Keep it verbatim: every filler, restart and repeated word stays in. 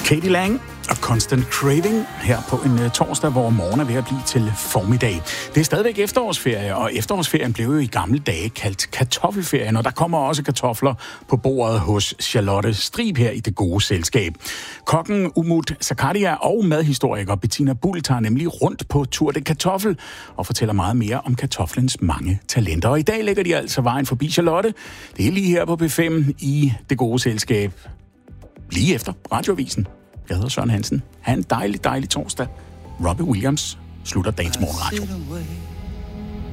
Katie Lang og Constant Craving her på en uh, torsdag, hvor morgen er ved at blive til formiddag. Det er stadigvæk efterårsferie, og efterårsferien blev jo i gamle dage kaldt kartoffelferien, og der kommer også kartofler på bordet hos Charlotte Strib her i Det Gode Selskab. Kokken Umut Zakaria og madhistoriker Bettina Bull tager nemlig rundt på Tour de Kartoffel og fortæller meget mere om kartoflens mange talenter. Og i dag lægger de altså vejen forbi Charlotte. Det er lige her på B fem i Det Gode Selskab. Lige efter Radioavisen. Jeg hedder Søren Hansen. Ha' en dejlig, dejlig torsdag. Robbie Williams slutter dagens morgenradio.